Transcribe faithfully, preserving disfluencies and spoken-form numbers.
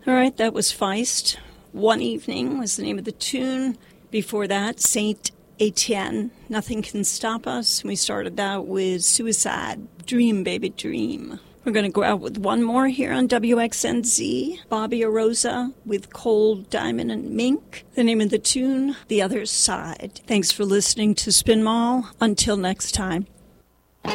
All right, that was Feist. One Evening was the name of the tune. Before that, Saint Etienne, Nothing Can Stop Us. We started out with Suicide, Dream Baby Dream. We're going to go out with one more here on W X N Z. Bobby Arosa with Cold Diamond and Mink. The name of the tune, The Other Side. Thanks for listening to Spin Mall. Until next time.